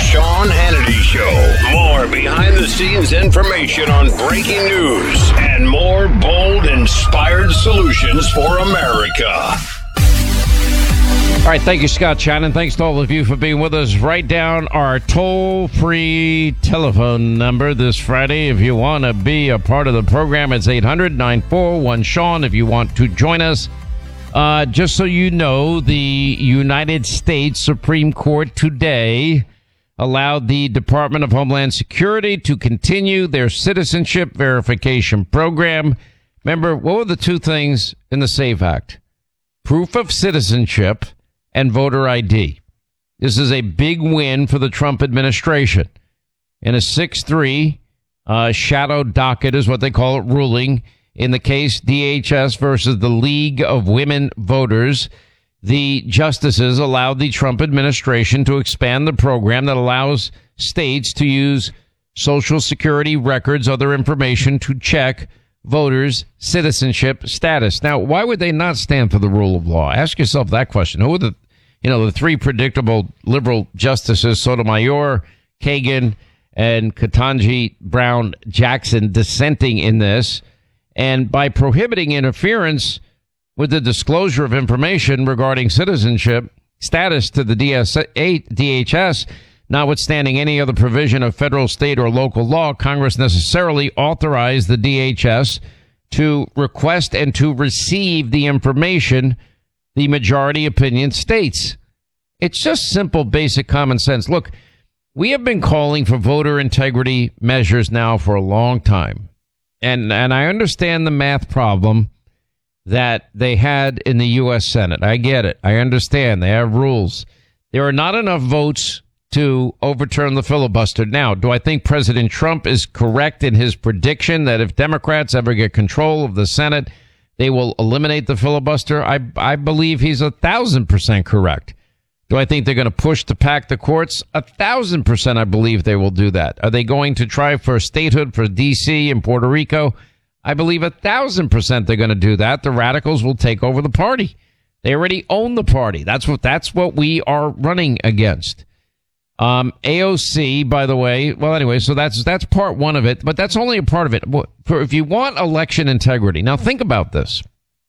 Sean Hannity Show. More behind-the-scenes information on breaking news and more bold, inspired solutions for America. All right, thank you, Scott Shannon. Thanks to all of you for being with us. Write down our toll-free telephone number this Friday. If you want to be a part of the program, it's 800-941-SEAN. If you want to join us, just so you know, the United States Supreme Court today allowed the Department of Homeland Security to continue their citizenship verification program. Remember, what were the two things in the SAFE Act? Proof of citizenship and voter ID. This is a big win for the Trump administration. In a 6-3 shadow docket is what they call it ruling in the case DHS versus the League of Women Voters, the justices allowed the Trump administration to expand the program that allows states to use Social Security records, other information to check voters' citizenship status. Now, why would they not stand for the rule of law? Ask yourself that question. Who are the three predictable liberal justices, Sotomayor, Kagan, and Ketanji Brown Jackson, dissenting in this? And by prohibiting interference with the disclosure of information regarding citizenship status to the DHS, notwithstanding any other provision of federal, state, or local law, Congress necessarily authorized the DHS to request and to receive the information the majority opinion states. It's just simple, basic common sense. Look, we have been calling for voter integrity measures now for a long time. And I understand the math problem that they had in the U.S. Senate. I get it. I understand. They have rules. There are not enough votes to overturn the filibuster. Now, do I think President Trump is correct in his prediction that if Democrats ever get control of the Senate, they will eliminate the filibuster? I believe he's 1,000% correct. Do I think they're going to push to pack the courts? 1,000% I believe they will do that. Are they going to try for statehood for D.C. and Puerto Rico? I believe 1,000% they're going to do that. The radicals will take over the party. They already own the party. That's what we are running against. AOC, by the way, well, anyway, so that's part one of it, but that's only a part of it. If you want election integrity, now think about this.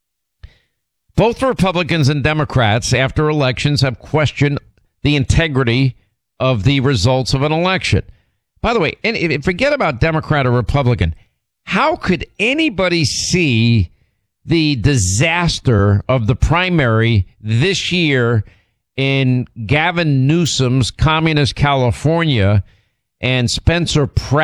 Both Republicans and Democrats, after elections, have questioned the integrity of the results of an election. By the way, and forget about Democrat or Republican. How could anybody see the disaster of the primary this year in Gavin Newsom's communist California and Spencer Pratt